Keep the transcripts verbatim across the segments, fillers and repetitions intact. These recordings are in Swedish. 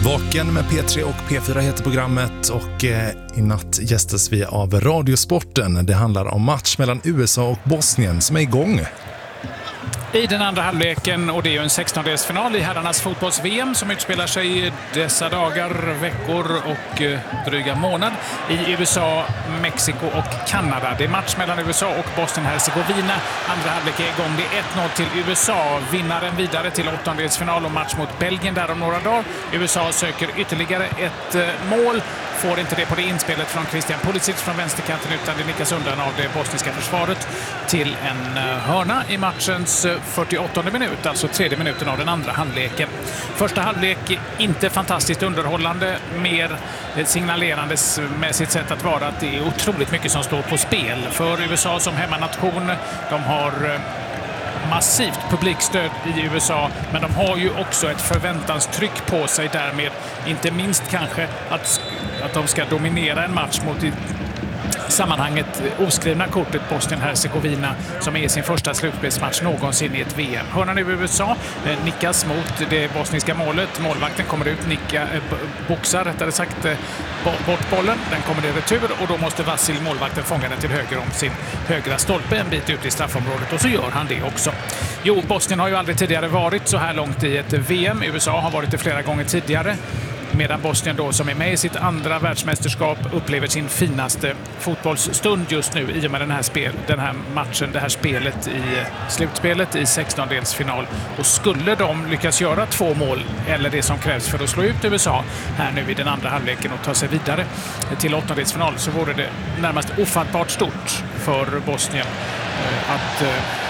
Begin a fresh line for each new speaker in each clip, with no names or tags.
Vaken med P tre och P fyra heter programmet och eh, i natt gästas vi av Radiosporten. Det handlar om match mellan U S A och Bosnien som är igång.
I den andra halvleken, och det är ju en sextondelsfinal i herrarnas fotbolls-V M som utspelar sig i dessa dagar, veckor och eh, dryga månad i U S A, Mexiko och Kanada. Det är match mellan U S A och Bosnien-Hercegovina. Andra halvlek är igång. Det är ett noll till U S A. Vinnaren vidare till åttondelsfinal och match mot Belgien där om några dagar. U S A söker ytterligare ett eh, mål. Får inte det på det inspelet från Christian Pulisic från vänsterkanten, utan det nickas undan av det bosniska försvaret till en hörna i matchens fyrtioåttonde minut, alltså tredje minuten av den andra halvleken. Första halvlek inte fantastiskt underhållande, mer signalerandes med sitt sätt att vara att det är otroligt mycket som står på spel för U S A som hemmanation. De har massivt publikstöd i U S A, men de har ju också ett förväntanstryck på sig därmed, inte minst kanske att, att de ska dominera en match mot i sammanhanget oskrivna kortet Bosnien-Hercegovina som är sin första slutspelsmatch någonsin i ett V M. Hörnan i U S A eh, nickas mot det bosniska målet. Målvakten kommer ut, nicka, eh, boxar rättare sagt eh, bort bollen. Den kommer i retur och då måste Vasil, målvakten, fånga den till höger om sin högra stolpe en bit ut i straffområdet, och så gör han det också. Jo, Bosnien har ju aldrig tidigare varit så här långt i ett V M. U S A har varit det flera gånger tidigare, medan Bosnien då, som är med i sitt andra världsmästerskap, upplever sin finaste fotbollsstund just nu i och med den här, spel, den här matchen, det här spelet i slutspelet i sextondelsfinal. Och skulle de lyckas göra två mål, eller det som krävs för att slå ut U S A här nu i den andra halvleken och ta sig vidare till åttondelsfinal, så vore det närmast ofattbart stort för Bosnien att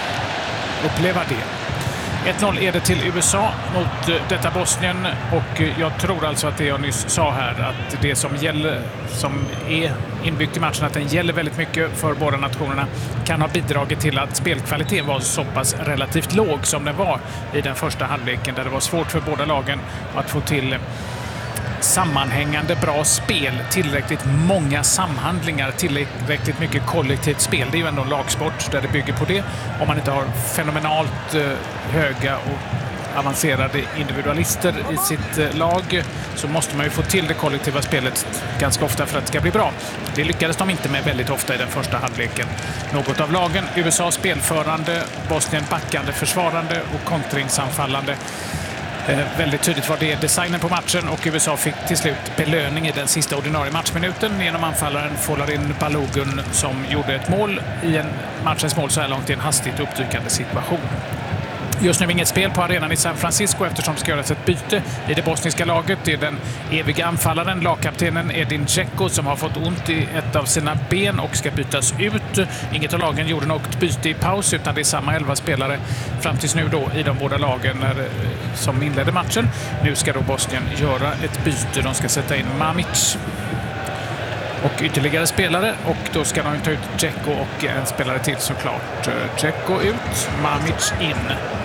uppleva det. ett noll är det till U S A mot detta Bosnien, och jag tror alltså att det jag nyss sa här, att det som gäller, som är inbyggt i matchen, att den gäller väldigt mycket för båda nationerna, kan ha bidragit till att spelkvaliteten var så pass relativt låg som den var i den första halvleken, där det var svårt för båda lagen att få till sammanhängande bra spel, tillräckligt många samhandlingar, tillräckligt mycket kollektivt spel. Det är ju ändå en lagsport där det bygger på det. Om man inte har fenomenalt höga och avancerade individualister i sitt lag, så måste man ju få till det kollektiva spelet ganska ofta för att det ska bli bra. Det lyckades de inte med väldigt ofta i den första halvleken. Något av lagen, U S A spelförande, Bosnien backande, försvarande och kontringsanfallande. Eh, väldigt tydligt var det designen på matchen, och U S A fick till slut belöning i den sista ordinarie matchminuten genom anfallaren Folarin Balogun, som gjorde ett mål i en matchens mål så här långt i en hastigt uppdykande situation. Just nu inget spel på arenan i San Francisco eftersom det ska göras ett byte i det bosniska laget. Det är den eviga anfallaren, lagkaptenen Edin Dzeko, som har fått ont i ett av sina ben och ska bytas ut. Inget av lagen gjorde något byte i paus, utan det är samma elva spelare fram tills nu då i de båda lagen när, som inledde matchen. Nu ska då Bosnien göra ett byte. De ska sätta in Mamic och ytterligare spelare, och då ska de ta ut Dzeko och en spelare till såklart. Dzeko ut, Mamic in.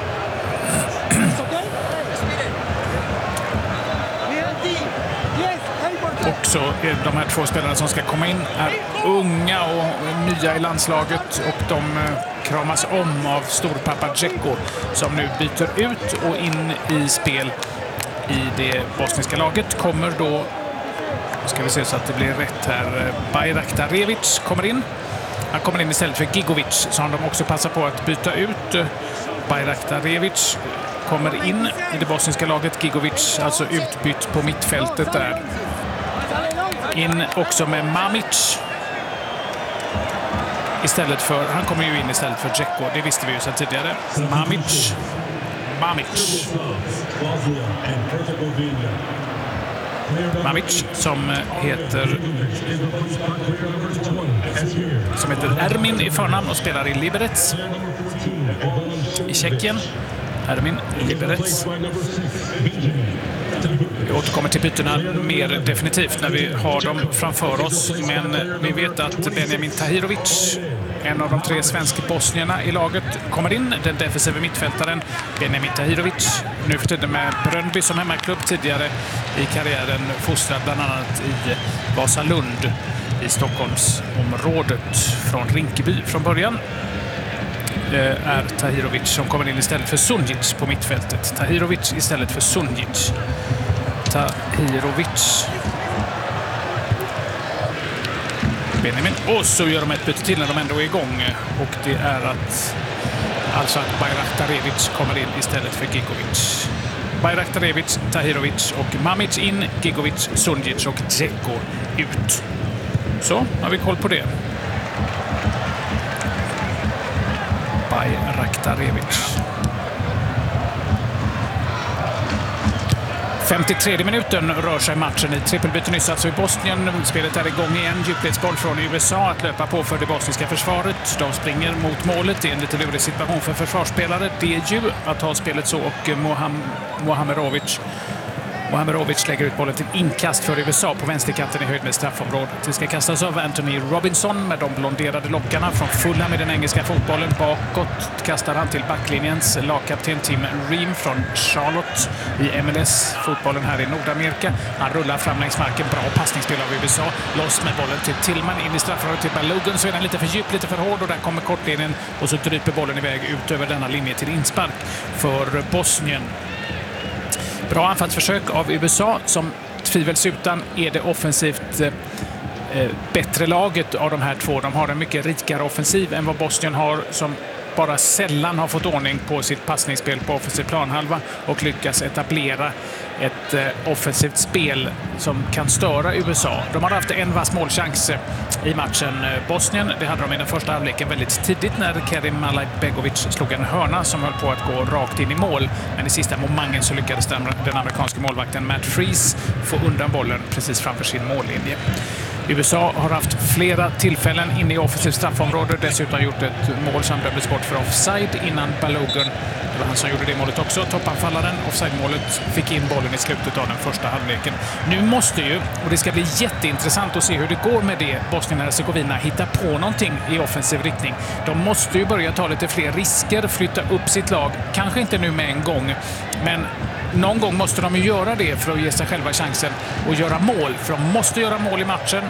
Också de här två spelarna som ska komma in är unga och nya i landslaget, och de kramas om av storpappa Dzeko, som nu byter ut, och in i spel i det bosniska laget kommer då, ska vi se så att det blir rätt här, Bayraktarevic kommer in. Han kommer in istället för Gigovic, som de också passar på att byta ut. Bayraktarevic kommer in i det bosniska laget. Gigovic alltså utbytt på mittfältet där. In också med Mamic. Istället för, han kommer ju in istället för Dzeko, det visste vi ju sedan tidigare. Mamic. Mamic. Mamic som heter som heter Ermin i förnamn och spelar i Liberec i Tjeckien. Ermin Liberec. Vi återkommer till bytena mer definitivt när vi har dem framför oss, men vi vet att Benjamin Tahirovic, en av de tre svenska bosnierna i laget, kommer in. Den defensiva mittfältaren Benjamin Tahirovic, nu för tiden med Bröndby som hemmaklubb, tidigare i karriären fostrad bland annat i Vasalund i Stockholmsområdet från Rinkeby från början. Är Tahirovic som kommer in istället för Sunjic på mittfältet. Tahirovic istället för Sunjic. Tahirovic. Benjamin. Och så gör de ett byte till när de ändå är igång. Och det är att alltså att Bayraktarevic kommer in istället för Gigovic. Bayraktarevic, Tahirovic och Mamic in, Gigovic, Sunjic och Dzeko ut. Så har vi koll på det. Bayraktarevic. femtiotredje minuten rör sig matchen i trippelbyte nyss alltså i Bosnien. Spelet är igång igen. Djupledsboll från U S A att löpa på för det bosniska försvaret. De springer mot målet. Det är en lite lurig situation för försvarsspelare. Det är ju att ha spelet så och Moham Mohamerovic Mohamerovic lägger ut bollen till inkast för U S A på vänsterkanten i höjd med straffområdet. Det ska kastas av Anthony Robinson med de blonderade lockarna från Fulham med den engelska fotbollen. Bakåt kastar han till backlinjens lagkapten Tim Ream från Charlotte i M L S-fotbollen här i Nordamerika. Han rullar fram längs marken. Bra passningsspel av U S A. Loss med bollen till Tillman in i straffområdet till Balogun. Så är den lite för djup, lite för hård och där kommer kortlinjen och så dryper bollen iväg ut över denna linje till inspark för Bosnien. Bra anfallsförsök av U S A som tvivelsutan är det offensivt eh, bättre laget av de här två. De har en mycket rikare offensiv än vad Bosnien har som bara sällan har fått ordning på sitt passningsspel på offensiv planhalva och lyckas etablera ett eh, offensivt spel som kan störa U S A. De har haft en vass målchans i matchen eh, Bosnien. Det hade de i den första halvleken väldigt tidigt när Kerim Alajbegovic slog en hörna som höll på att gå rakt in i mål. Men i sista momangen så lyckades den, den amerikanska målvakten Matt Freese få undan bollen precis framför sin mållinje. U S A har haft flera tillfällen inne i offensivt straffområde. Dessutom gjort ett mål som dömdes bort för offside innan Balogun. Det var han som gjorde det målet också. Toppanfallaren, offside-målet, fick in bollen i slutet av den första halvleken. Nu måste ju, och det ska bli jätteintressant att se hur det går med det, Bosnien-Hercegovina hitta på någonting i offensiv riktning. De måste ju börja ta lite fler risker, flytta upp sitt lag. Kanske inte nu med en gång, men någon gång måste de ju göra det för att ge sig själva chansen att göra mål. För de måste göra mål i matchen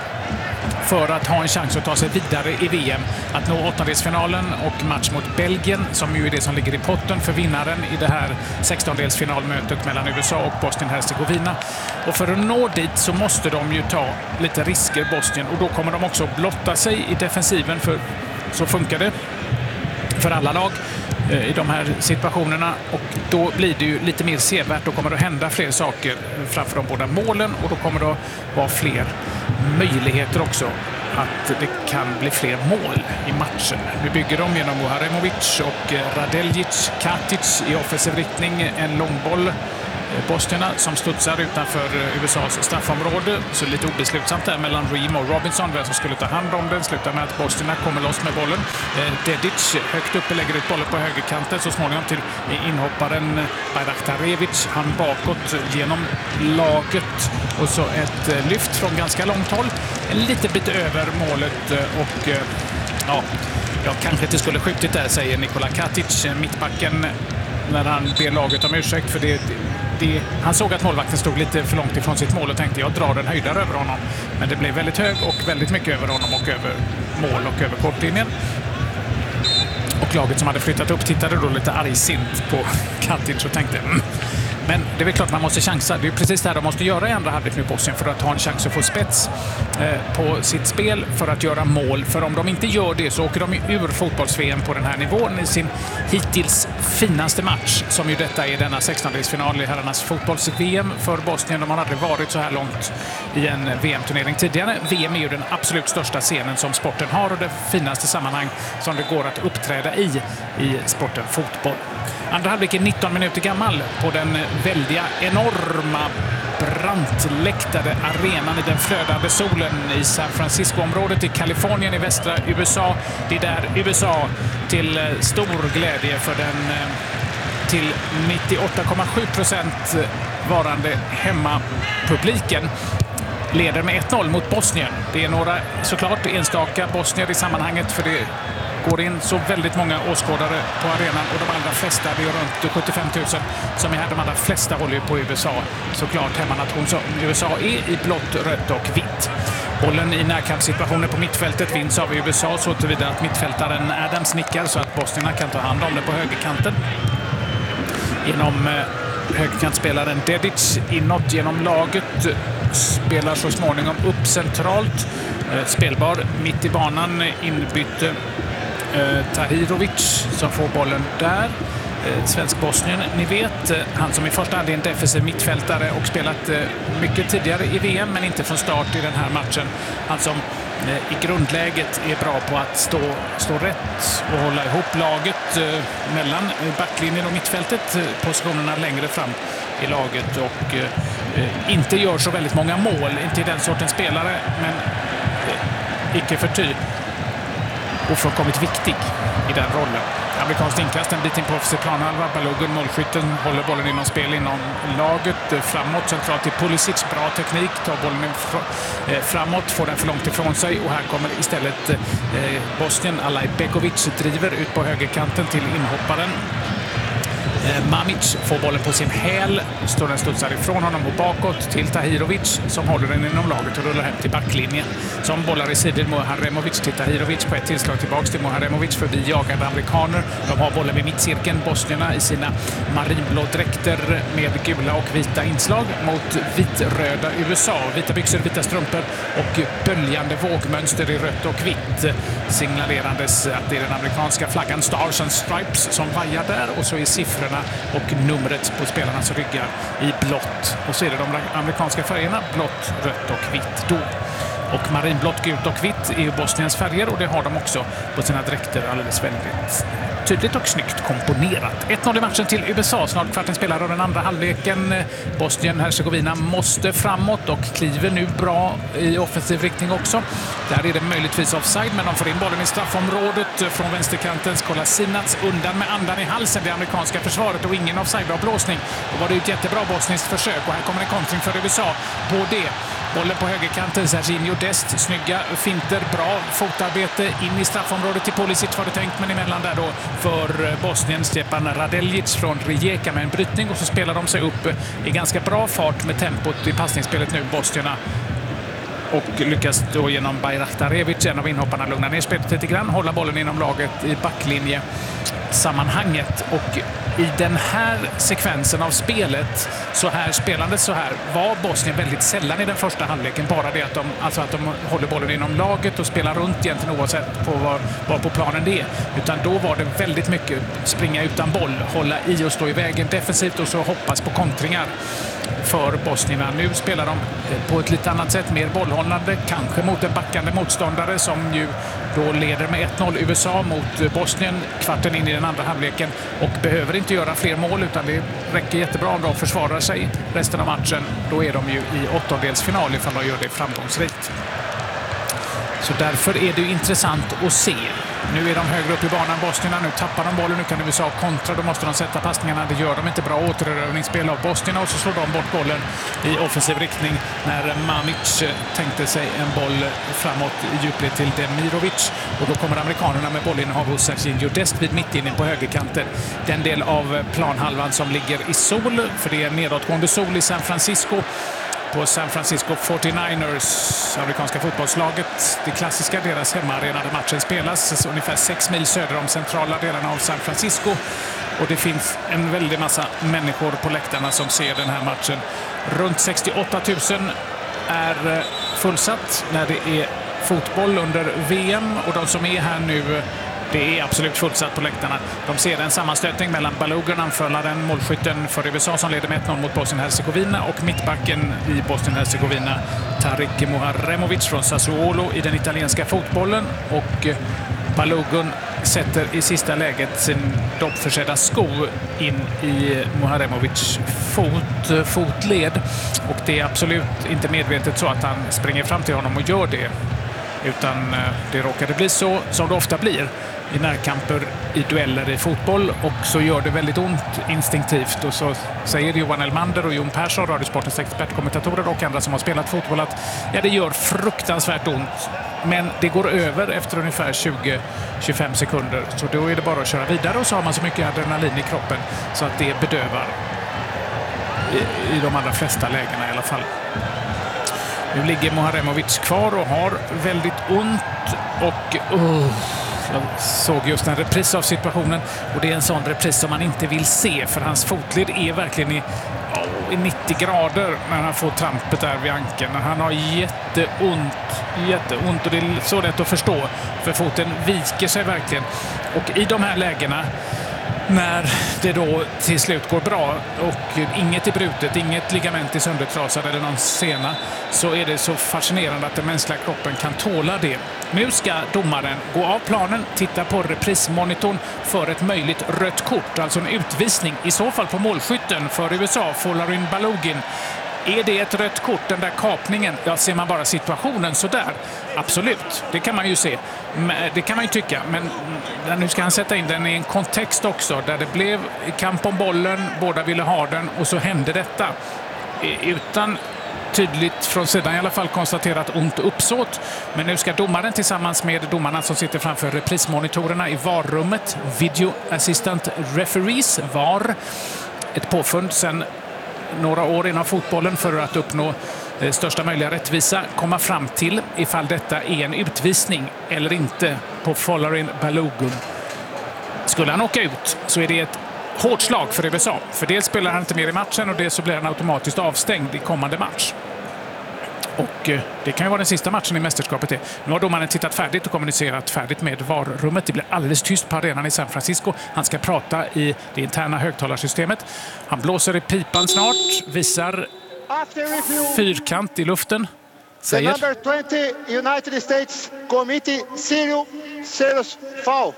för att ha en chans att ta sig vidare i V M. Att nå åttondelsfinalen och match mot Belgien som ju är det som ligger i potten för vinnaren i det här sextondelsfinalmötet mellan U S A och Bosnien-Hercegovina. Och för att nå dit så måste de ju ta lite risker, Bosnien. Och då kommer de också blotta sig i defensiven, för så funkar det för alla lag i de här situationerna, och då blir det ju lite mer sevärt. Då kommer det att hända fler saker framför de båda målen och då kommer det att vara fler möjligheter också att det kan bli fler mål i matchen. Nu bygger de genom Muharemovic och Radeljic, Katic i offensiv riktning, en långboll. Bosnierna som studsar utanför U S A:s straffområde. Så lite obeslutsamt där mellan Ream och Robinson. Vem som skulle ta hand om den. Slutar med att Bosnierna kommer loss med bollen. Dedic högt uppe lägger ut bollen på högerkanten. Så småningom till inhopparen Bayraktarevic. Han bakåt genom laget. Och så ett lyft från ganska långt håll. En liten bit över målet och ja, jag kanske inte skulle skjutit där, säger Nikola Katic, mittbacken, när han ber laget om ursäkt för det. Det, han såg att målvakten stod lite för långt ifrån sitt mål och tänkte jag drar den höjdare över honom. Men det blev väldigt hög och väldigt mycket över honom och över mål och över kortlinjen. Och laget som hade flyttat upp tittade då lite argsint på Katic och tänkte mm. Men det är väl klart man måste chansa. Det är precis det här de måste göra i andra halvlek med Bosnien för att ha en chans att få spets eh, på sitt spel, för att göra mål. För om de inte gör det så åker de ur fotbolls-V M på den här nivån i sin hittills finaste match, som ju detta är denna sextondelsfinal i herrarnas fotbolls-V M för Bosnien. De har aldrig varit så här långt i en V M-turnering tidigare. V M är ju den absolut största scenen som sporten har och det finaste sammanhang som det går att uppträda i i sporten fotboll. Andra halvlek är nitton minuter gammal på den väldiga, enorma, brantläktade arenan i den flödande solen i San Francisco-området i Kalifornien i västra U S A. Det är där U S A till stor glädje för den till nittioåtta komma sju procent varande hemmapubliken leder med ett noll mot Bosnien. Det är några såklart enstaka bosnier i sammanhanget, för det går in så väldigt många åskådare på arenan och de allra flesta, det är runt sjuttiofem tusen som är här. De allra flesta håller ju på U S A. Såklart hemmanation som U S A är i blått, rött och vitt. Bollen i närkampssituationer på mittfältet vinns av U S A så tillvida att mittfältaren Adams nickar så att bosnierna kan ta hand om det på högerkanten. Genom högerkantspelaren Dedic inåt genom laget. Spelar så småningom upp centralt. Spelbar mitt i banan, inbytte eh, Tahirovic som får bollen där. Eh, Svensk-Bosnien, ni vet, eh, han som i första hand är en defensiv mittfältare och spelat eh, mycket tidigare i V M men inte från start i den här matchen. Han som eh, i grundläget är bra på att stå, stå rätt och hålla ihop laget eh, mellan backlinjen och mittfältet, eh, positionerna längre fram i laget och eh, inte gör så väldigt många mål, inte i den sortens spelare, men icke förty ofrånkomligt viktig i den rollen. Amerikanskt inkast en bit in på offensiv planhalva. Balogun, målskytten, håller bollen inom spel inom laget. Framåt, centralt till Pulisic. Bra teknik, tar bollen framåt, får den för långt ifrån sig. Och här kommer istället eh, Bosnien. Alaj Begovic driver ut på högerkanten till inhopparen. Mamic får bollen på sin häl, står den studsar ifrån honom och bakåt till Tahirovic som håller den inom laget och rullar hem till backlinjen. Som bollar i sidor Muharemovic till Tahirovic på ett tillslag tillbaks till Muharemovic förbi jagande amerikaner. De har bollen vid mittcirkeln, bosnierna i sina marinblå dräkter med gula och vita inslag mot vitröda U S A. Vita byxor, vita strumpor och böljande vågmönster i rött och vitt. Signalerandes att det är den amerikanska flaggan Stars and Stripes som vajar där och så är siffrorna och numret på spelarnas ryggar i blått. Och så är det de amerikanska färgerna blått, rött och vitt då. Och marinblått, gult och vitt är ju Bosniens färger och det har de också på sina dräkter alldeles väldigt tydligt och snyggt komponerat. ett noll i matchen till U S A, snart kvarten spelar av den andra halvleken. Bosnien-Hercegovina måste framåt och kliver nu bra i offensiv riktning också. Där är det möjligtvis offside, men de får in bollen i straffområdet från vänsterkanten. Kolasinac undan med andan i halsen, det amerikanska försvaret och ingen offside av blåsning. Då var det ett jättebra bosniskt försök och här kommer en kontring för U S A på det. Bollen på högerkanten, Serginho Dest, snygga finter, bra fotarbete in i straffområdet till Pulisic var det tänkt, men emellan där då för Bosnien Stepan Radeljic från Rijeka med en brytning och så spelar de sig upp i ganska bra fart med tempot i passningsspelet nu, bosnierna. Och lyckas då genom Bajraktarevic, en av inhopparna, lugna ner spelet lite grann, hålla bollen inom laget i backlinje sammanhanget. Och i den här sekvensen av spelet, så här spelandet så här, var Bosnien väldigt sällan i den första halvleken. Bara det att de, alltså att de håller bollen inom laget och spelar runt egentligen oavsett på var, var på planen det är. Utan då var det väldigt mycket springa utan boll, hålla i och stå i vägen defensivt och så hoppas på kontringar för bosnierna. Nu spelar de på ett lite annat sätt, mer bollhållande, kanske mot en backande motståndare som ju då leder med ett noll U S A mot Bosnien kvarten in i den andra halvleken och behöver inte göra fler mål utan det räcker jättebra om de försvarar sig resten av matchen. Då är de ju i åttondelsfinal ifall de gör det framgångsrikt. Så därför är det ju intressant att se. Nu är de högre upp i banan, bosnierna. Nu tappar de bollen, nu kan U S A kontra. Då måste de sätta passningarna. Det gör de inte. Bra återerövningsspel av bosnierna och så slår de bort bollen i offensiv riktning när Mamic tänkte sig en boll framåt i djupled till Demirovic. Och då kommer amerikanerna med bollinnehav hos Serginho Dest vid mittlinjen på högerkanten. Den del av planhalvan som ligger i sol, för det är nedåtgående sol i San Francisco. På San Francisco forty-niners, amerikanska fotbollslaget, det klassiska, deras hemmaarena där matchen spelas, ungefär sex mil söder om centrala delarna av San Francisco. Och det finns en väldig massa människor på läktarna som ser den här matchen. Runt sextioåtta tusen är fullsatt när det är fotboll under V M och de som är här nu, det är absolut fullsatt på läktarna. De ser en sammanstötning mellan Balogun, anfallaren, målskytten för U S A som leder med ett noll mot Bosnien-Hercegovina och mittbacken i Bosnien-Hercegovina Tarik Muharemovic från Sassuolo i den italienska fotbollen. Och Balogun sätter i sista läget sin doppförsedda sko in i Muharemovic fot, fotled. Och det är absolut inte medvetet så att han springer fram till honom och gör det. Utan det råkade bli så som det ofta blir i närkamper, i dueller i fotboll, och så gör det väldigt ont instinktivt. Och så säger Johan Elmander och Jon Persson, Radiosportens expertkommentatorer och andra som har spelat fotboll, att ja, det gör fruktansvärt ont. Men det går över efter ungefär tjugo till tjugofem sekunder. Så då är det bara att köra vidare och så har man så mycket adrenalin i kroppen så att det bedövar i, i de allra flesta lägena i alla fall. Nu ligger Muharemovic kvar och har väldigt ont och uh, Jag såg just en repris av situationen och det är en sån repris som man inte vill se för hans fotled är verkligen i, oh, i nittio grader när han får trampet där vid ankeln. Han har jätteont, jätteont och det är så lätt att förstå för foten viker sig verkligen. Och i de här lägena när det då till slut går bra och inget är brutet, inget ligament är söndertrasad eller någon sena, så är det så fascinerande att den mänskliga kroppen kan tåla det. Nu ska domaren gå av planen, titta på reprismonitorn för ett möjligt rött kort, alltså en utvisning, i så fall på målskytten för U S A, Folarin Balogun. Är det ett rött kort, den där kapningen? Ja, ser man bara situationen så där. Absolut, det kan man ju se. Det kan man ju tycka, men nu ska han sätta in den i en kontext också där det blev kamp om bollen, båda ville ha den och så hände detta. Utan tydligt från sidan i alla fall konstaterat ont uppsåt. Men nu ska domaren tillsammans med domarna som sitter framför reprismonitorerna i V A R-rummet, Video Assistant Referees, V A R, ett påfund sedan några år inom fotbollen för att uppnå eh, största möjliga rättvisa, komma fram till ifall detta är en utvisning eller inte på Folarin Balogun. Skulle han åka ut så är det ett hårt slag för U S A. För dels spelar han inte mer i matchen och dels så blir han automatiskt avstängd i kommande match. Och eh, det kan ju vara den sista matchen i mästerskapet. Det. Nu har domaren tittat färdigt och kommunicerat färdigt med V A R-rummet. Det blir alldeles tyst på arenan i San Francisco. Han ska prata i det interna högtalarsystemet. Han blåser i pipan snart, visar fyrkant i luften. Säger...
The number twenty United States Committee serious, serious foul.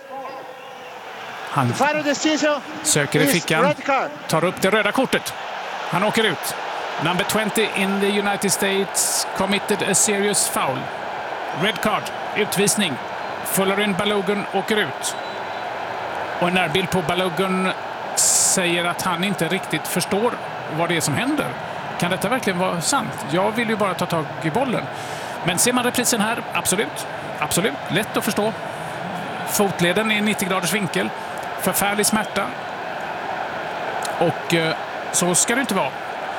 Han söker i fickan, tar upp det röda kortet. Han åker ut. Number twenty in the United States committed a serious foul. Red card, utvisning. Folarin Balogun åker ut. Och en närbild på Balogun säger att han inte riktigt förstår vad det är som händer. Kan detta verkligen vara sant? Jag vill ju bara ta tag i bollen. Men ser man reprisen här, absolut. Absolut, lätt att förstå. Fotleden är nittio graders vinkel. Förfärlig smärta. Och eh, så ska det inte vara.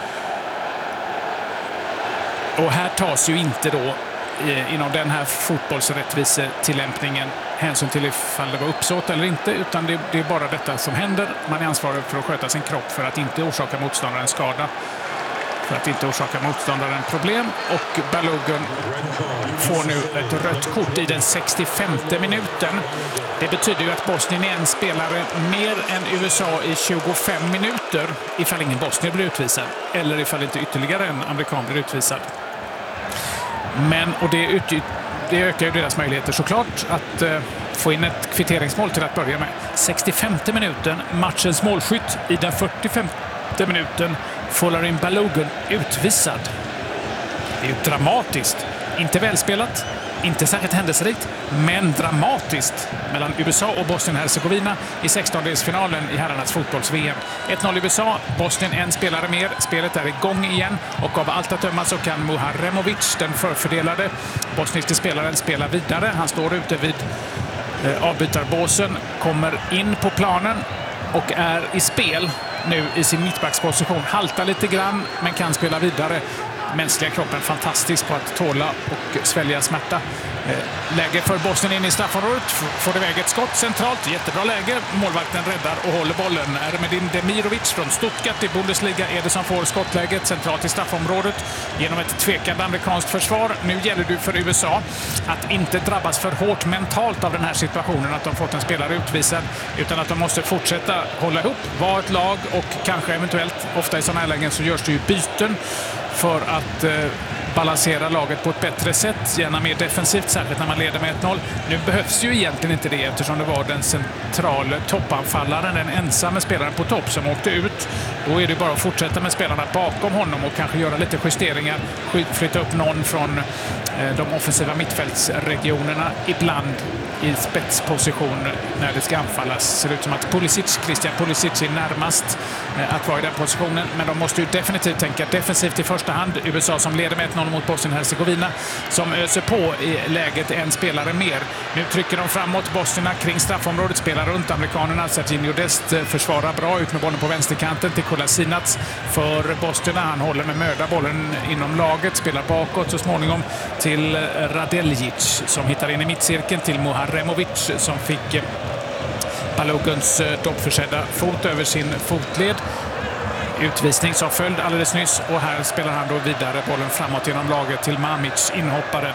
Och här tas ju inte då eh, inom den här fotbollsrättvisetillämpningen hänsyn till ifall det var uppsåt eller inte, utan det, det är bara detta som händer. Man är ansvarig för att sköta sin kropp för att inte orsaka motståndaren skada, för att inte orsaka motståndaren problem. Och Balogun får nu ett rött kort i den sextiofemte minuten. Det betyder ju att Bosnien är en spelare mer än U S A i tjugofem minuter ifall ingen bosnier blir utvisad eller ifall inte ytterligare en amerikan blir utvisad. Men, och det, ut, det ökar ju deras möjligheter såklart att eh, få in ett kvitteringsmål till att börja med. sextiofemte minuten, matchens målskytt i den fyrtiofemte minuten, Folarin Balogun utvisad. Det är ju dramatiskt. Inte välspelat, inte särskilt händelserikt, men dramatiskt mellan U S A och Bosnien-Hercegovina i sextondelsfinalen i herrarnas fotbolls-V M. ett noll U S A, Bosnien en spelare mer, spelet är igång igen och av allt att döma så kan Muharemovic, den förfördelade bosniska spelaren, spela vidare. Han står ute vid eh, avbytarbåsen, kommer in på planen och är i spel nu i sin mittbacksposition. Haltar lite grann men kan spela vidare. Mänskliga kroppen fantastisk på att tåla och svälja smärta. Läge för Bosnien in i straffområdet. Får iväg ett skott centralt. Jättebra läge. Målvakten räddar och håller bollen. Ermedin Demirovic från Stuttgart i Bundesliga är det som får skottläget centralt i straffområdet genom ett tvekande amerikanskt försvar. Nu gäller det för U S A att inte drabbas för hårt mentalt av den här situationen, att de fått en spelare utvisad, utan att de måste fortsätta hålla ihop, vara ett lag och kanske eventuellt, ofta i sådana här lägen så görs det ju byten för att eh, balansera laget på ett bättre sätt, gärna mer defensivt, särskilt när man leder med ett noll. Nu behövs ju egentligen inte det eftersom det var den centrala toppanfallaren, den ensamma spelaren på topp som åkte ut. Då är det bara att fortsätta med spelarna bakom honom och kanske göra lite justeringar, flytta upp någon från eh, de offensiva mittfältsregionerna, ibland i spetsposition när det ska anfallas. Ser ut som att Pulisic, Christian Pulisic är närmast eh, att vara i den positionen, men de måste ju definitivt tänka defensivt i första hand. U S A som leder med ett noll mot Bosnien-Hercegovina som öser på i läget en spelare mer. Nu trycker de framåt, bosnierna kring straffområdet, spelar runt amerikanerna. Serginho Dest försvarar bra ut med bollen på vänsterkanten till Kolasinac för bosnierna. Han håller med möda bollen inom laget, spelar bakåt så småningom till Radeljic som hittar in i mittcirkeln till Muharemovic som fick Baloguns doppförsedda fot över sin fotled. Utvisning som följd alldeles nyss och här spelar han då vidare bollen framåt genom laget till Mamic, inhopparen.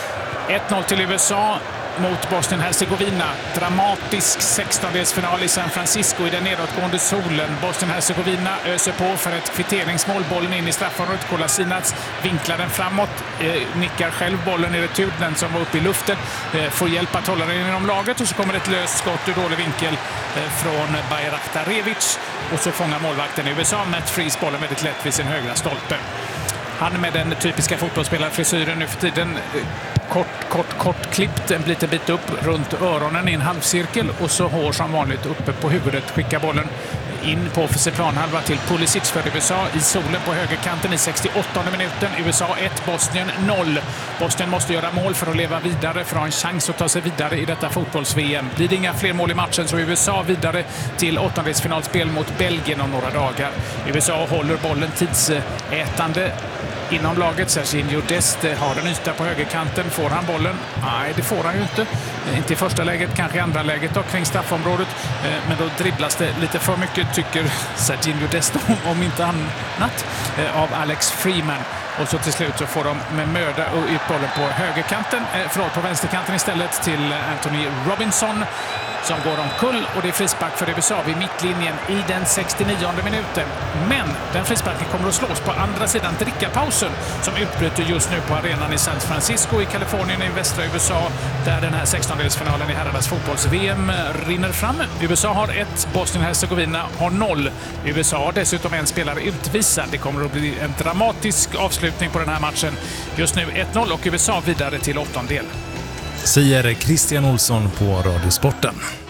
ett noll till U S A mot Bosnien-Hercegovina. Dramatisk sextondelsfinal i San Francisco i den nedåtgående solen. Bosnien-Hercegovina öser på för ett kvitteringsmål. Bollen in i straffområdet. Kolasinac vinklar den framåt. Eh, nickar själv bollen i retur. Den som var uppe i luften eh, får hjälp att hålla den inom laget. Och så kommer ett löst skott ur dålig vinkel eh, från Bayraktarevic. Och så fångar målvakten i U S A Matt Freese bollen väldigt lätt vid sin högra stolpe. Han med den typiska fotbollsspelarfrisyren nu för tiden. Kort, kort, kort klippt, en liten bit upp runt öronen i en halvcirkel och så hår som vanligt uppe på huvudet. Skickar bollen in på offensiv planhalva till Pulisic för U S A i solen på högerkanten i sextioåttonde minuten. U S A ett, Bosnien noll. Bosnien måste göra mål för att leva vidare, för att ha en chans att ta sig vidare i detta fotbolls-V M. Blir det inga fler mål i matchen så är U S A vidare till åttondelsfinalspel mot Belgien om några dagar. U S A håller bollen tidsätande inom laget. Serginho Dest har en yta på högerkanten. Får han bollen? Nej, det får han ju inte. Inte i första läget, kanske i andra läget då, kring straffområdet. Men då dribblas det lite för mycket, tycker Serginho Dest, om inte annat, av Alex Freeman. Och så till slut så får de med möda ut bollen på högerkanten, eh, förlåt, på vänsterkanten istället till Anthony Robinson som går omkull och det är frispark för U S A vid mittlinjen i den sextionionde minuten. Men den frisparken kommer att slås på andra sidan drickapausen som utbryter just nu på arenan i San Francisco i Kalifornien i västra U S A där den här sextondelsfinalen i herrarnas fotbolls-V M rinner fram. U S A har ett, Bosnien-Hercegovina har noll. U S A har dessutom en spelare utvisad. Det kommer att bli en dramatisk avslutning på den här matchen. Just nu ett noll och U S A vidare till åttondel.
Säger Christian Olsson på Radiosporten.